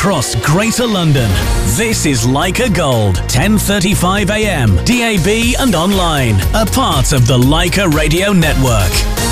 across Greater London. This is Leica Gold, 10:35 a.m, DAB and online. A part of the Leica Radio Network.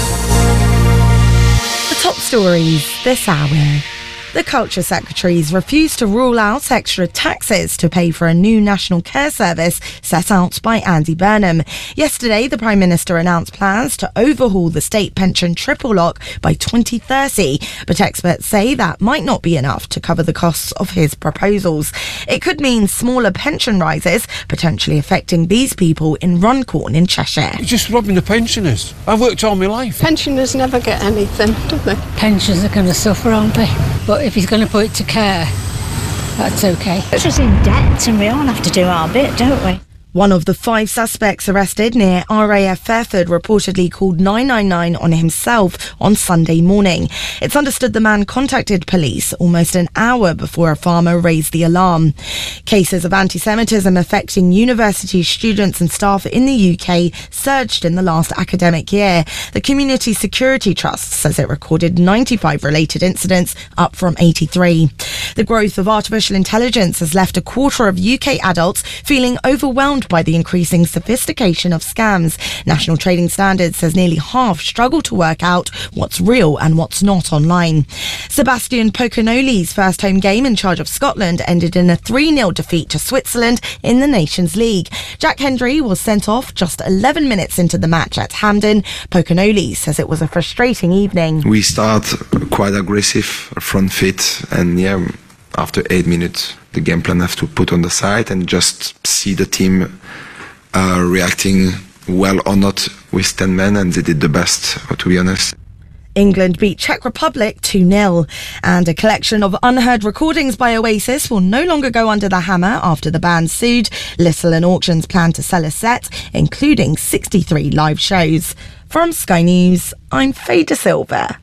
The top stories this hour. The Culture Secretaries refused to rule out extra taxes to pay for a new national care service set out by Andy Burnham. Yesterday, the Prime Minister announced plans to overhaul the state pension triple lock by 2030, but experts say that might not be enough to cover the costs of his proposals. It could mean smaller pension rises, potentially affecting these people in Runcorn in Cheshire. You're just robbing the pensioners. I've worked all my life. Pensioners never get anything, do they? Pensions are going to suffer, aren't they? But if he's going to put it to care, that's okay. It's just in debt and we all have to do our bit, don't we? One of the 5 suspects arrested near RAF Fairford reportedly called 999 on himself on Sunday morning. It's understood the man contacted police almost an hour before a farmer raised the alarm. Cases of anti-Semitism affecting university students and staff in the UK surged in the last academic year. The Community Security Trust says it recorded 95 related incidents, up from 83. The growth of artificial intelligence has left a quarter of UK adults feeling overwhelmed by the increasing sophistication of scams. National Trading Standards says nearly half struggle to work out what's real and what's not online. Sebastian Pocognoli's first home game in charge of Scotland ended in a 3-0 defeat to Switzerland in the Nations League. Jack Hendry was sent off just 11 minutes into the match at Hampden. Pocognoli says it was a frustrating evening. We start quite aggressive, front foot, and after 8 minutes, the game plan have to put on the side and just see the team reacting well or not with 10 men, and they did the best, to be honest. England beat Czech Republic 2-0, and a collection of unheard recordings by Oasis will no longer go under the hammer after the band sued. Little and Auctions plan to sell a set, including 63 live shows. From Sky News, I'm Faye De Silva.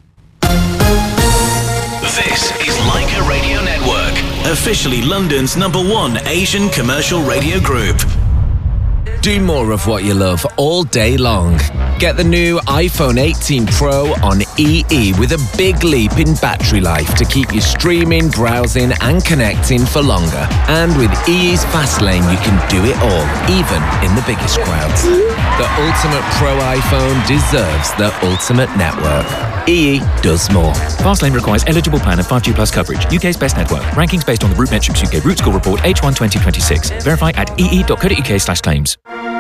This is Leica Radio Network, officially London's #1 Asian commercial radio group. Do more of what you love all day long. Get the new iPhone 18 Pro on EE with a big leap in battery life to keep you streaming, browsing and connecting for longer. And with EE's Fast Lane, you can do it all, even in the biggest crowds. The ultimate Pro iPhone deserves the ultimate network. EE does more. Fastlane requires eligible plan and 5G plus coverage. UK's best network. Rankings based on the Root Metrics UK Root Score Report H1 2026. Verify at ee.co.uk/claims.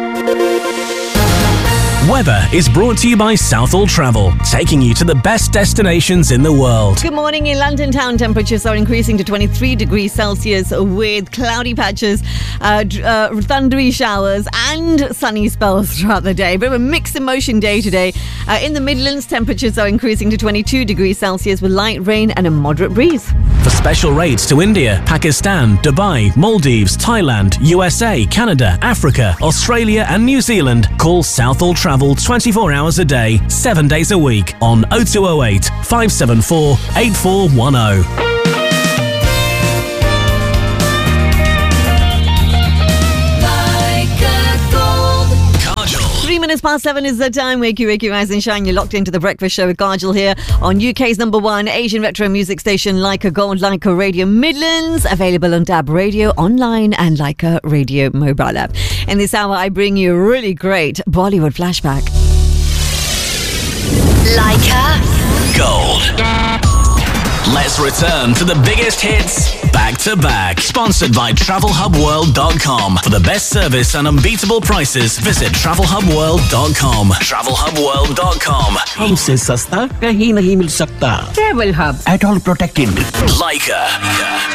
Weather is brought to you by Southall Travel, taking you to the best destinations in the world. Good morning. In London town, temperatures are increasing to 23 degrees Celsius with cloudy patches, thundery showers and sunny spells throughout the day. Bit of a mixed emotion day today. In the Midlands, temperatures are increasing to 22 degrees Celsius with light rain and a moderate breeze. For special rates to India, Pakistan, Dubai, Maldives, Thailand, USA, Canada, Africa, Australia and New Zealand, call Southall Travel 24 hours a day, 7 days a week on 0208 574 8410. 3 minutes past 7 is the time. Wakey, rise and shine. You're locked into the breakfast show with Kajal here on UK's #1 Asian retro music station, Leica Gold, Leica Radio Midlands. Available on DAB Radio, online and Leica Radio mobile app. In this hour, I bring you a really great Bollywood flashback. Leica Gold. Let's return to the biggest hits back to back. Sponsored by TravelHubWorld.com. For the best service and unbeatable prices, visit TravelHubWorld.com. TravelHubWorld.com. हमसे सस्ता कहीं नहीं मिल सकता. Travel Hub. At all protected. Leica.